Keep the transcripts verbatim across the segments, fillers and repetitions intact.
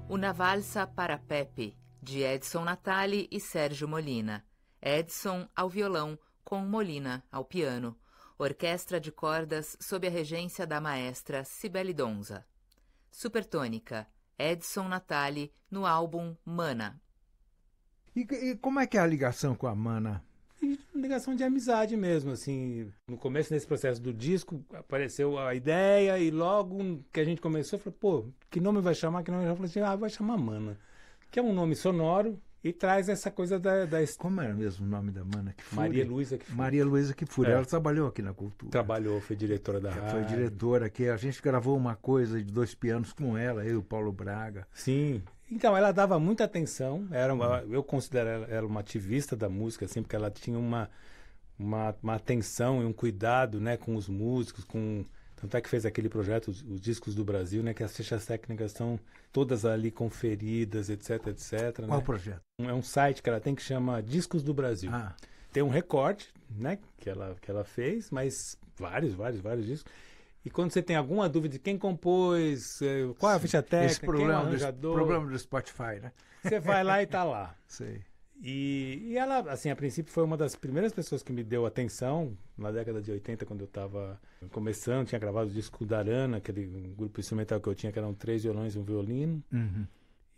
Una Valsa para Pepe, de Edson Natali e Sérgio Molina. Edson ao violão, com Molina ao piano. Orquestra de cordas sob a regência da maestra Cibele Donza. Supertônica, Edson Natali, no álbum Mana. E, e como é que é a ligação com a Mana? E ligação de amizade mesmo, assim. No começo desse processo do disco, apareceu a ideia e logo que a gente começou, falou, pô, que nome vai chamar? Que nome vai chamar? Eu falei assim, ah, vai chamar Mana. Que é um nome sonoro e traz essa coisa da... da... Como era mesmo o nome da Mana Kfouri? Maria Luísa Kfouri. Maria Luísa Kfouri. É. Ela trabalhou aqui na Cultura. Trabalhou, foi diretora da rádio. Foi diretora aqui. A gente gravou uma coisa de dois pianos com ela, eu e o Paulo Braga. Sim. Então, ela dava muita atenção. Era uma, eu considero ela, ela uma ativista da música, assim, porque ela tinha uma, uma, uma atenção e um cuidado, né, com os músicos, com... Tanto é que fez aquele projeto, os, os Discos do Brasil, né? Que as fichas técnicas estão todas ali conferidas, etc, etc. Qual né? projeto? É um site que ela tem que chama Discos do Brasil. Ah. Tem um recorte, né? Que ela, que ela fez, mas vários, vários, vários discos. E quando você tem alguma dúvida de quem compôs, qual é a ficha técnica, Esse problema, quem é o do, arranjador... problema do Spotify, né? Você vai lá e tá lá. Sei. E, e ela, assim, a princípio foi uma das primeiras pessoas que me deu atenção na década de oitenta, quando eu estava começando, tinha gravado o disco da Arana, aquele grupo instrumental que eu tinha, que eram três violões e um violino. Uhum.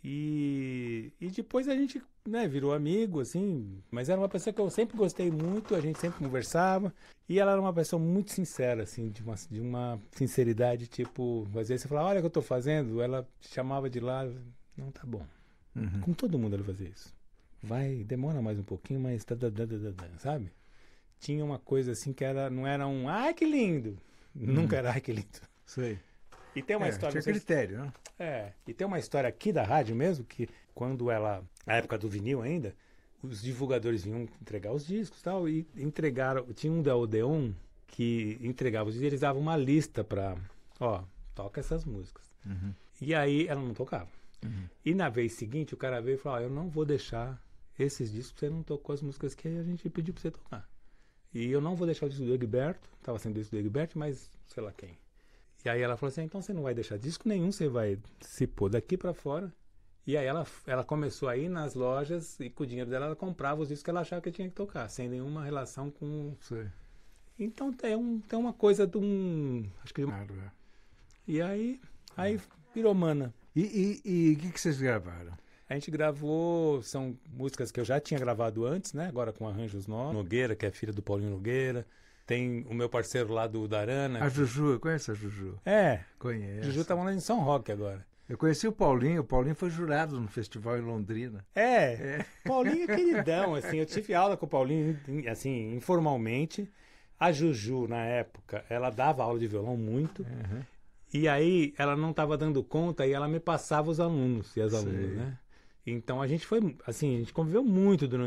E, e depois a gente, né, virou amigo, assim, mas era uma pessoa que eu sempre gostei muito, a gente sempre conversava, e ela era uma pessoa muito sincera, assim, de uma, de uma sinceridade, tipo, às vezes você falava, olha o que eu tô fazendo, ela te chamava de lá, não, tá bom. Uhum. Com todo mundo ela fazia isso. Vai, demora mais um pouquinho, mas tá, tá, tá, tá, tá, sabe? Tinha uma coisa assim que era, não era um, ai que lindo, Uhum. nunca era ai que lindo. Sei. E tem uma É, história... tinha não sei se- critério, né? É, e tem uma história aqui da rádio mesmo, que quando ela, na época do vinil ainda, os divulgadores vinham entregar os discos e tal, e entregaram, tinha um da Odeon que entregava os discos, e eles davam uma lista pra, ó, toca essas músicas. Uhum. E aí ela não tocava. Uhum. E na vez seguinte o cara veio e falou, ó, eu não vou deixar esses discos, você não tocou as músicas que a gente pediu pra você tocar. E eu não vou deixar o disco do Egberto, tava sendo o disco do Egberto, mas sei lá quem. E aí ela falou assim, então você não vai deixar disco nenhum, você vai se pôr daqui pra fora. E aí ela, ela começou a ir nas lojas e com o dinheiro dela ela comprava os discos que ela achava que tinha que tocar, sem nenhuma relação com... Sei. Então tem, um, tem uma coisa de um... Acho que... Claro, é. E aí, aí virou Mana. E e o que, que vocês gravaram? A gente gravou, são músicas que eu já tinha gravado antes, né? Agora com arranjos novos. Nogueira, que é filha do Paulinho Nogueira. Tem o meu parceiro lá do Darana. A Juju, eu conheço a Juju. É, Conheço. Juju tá morando em São Roque agora. Eu conheci o Paulinho, o Paulinho foi jurado no festival em Londrina. É, Paulinho é queridão, assim, eu tive aula com o Paulinho, assim, informalmente. A Juju, na época, ela dava aula de violão muito. Uhum. E aí, ela não estava dando conta e ela me passava os alunos e as Sei. alunas, né? Então, a gente foi, assim, a gente conviveu muito durante